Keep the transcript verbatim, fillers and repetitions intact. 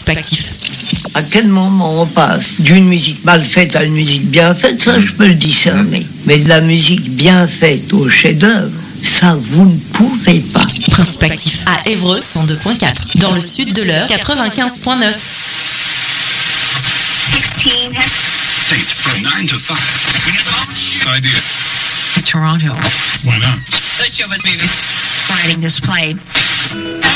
Principatif. À quel moment on passe d'une musique mal faite à une musique bien faite, ça je peux le discerner. Mais de la musique bien faite au chef-d'œuvre, ça vous ne pouvez pas. Principatif à Évreux cent deux virgule quatre. Dans le sud de l'Eure quatre-vingt-quinze virgule neuf. Date from nine to five. Idea. Toronto. Why not? The show was maybe writing this play.